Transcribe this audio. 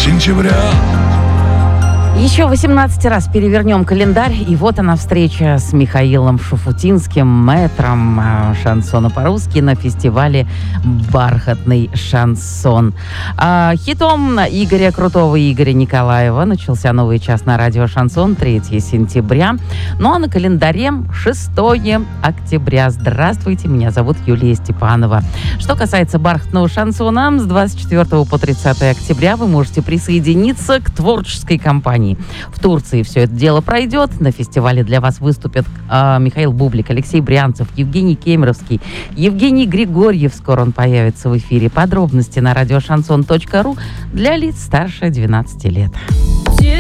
сентября. Еще 18 раз перевернем календарь, и вот она встреча с Михаилом Шуфутинским, мэтром шансона по-русски на фестивале «Бархатный шансон». Хитом Игоря Крутого и Игоря Николаева начался новый час на радио «Шансон», 3 сентября. Ну а на календаре 6 октября. Здравствуйте, меня зовут Юлия Степанова. Что касается «Бархатного шансона», с 24 по 30 октября вы можете присоединиться к творческой кампании. В Турции все это дело пройдет. На фестивале для вас выступят Михаил Бублик, Алексей Брянцев, Евгений Кемеровский, Евгений Григорьев. Скоро он появится в эфире. Подробности на радиошансон.ру для лиц старше 12 лет.